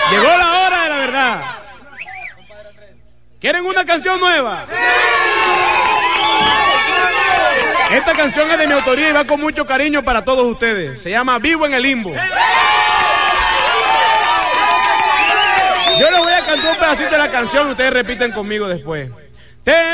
Llegó la hora de la verdad. ¿Quieren una canción nueva? ¡Sí! Esta canción es de mi autoría y va con mucho cariño para todos ustedes. Se llama Vivo en el Limbo. Yo les voy a cantar un pedacito de la canción y ustedes repiten conmigo después.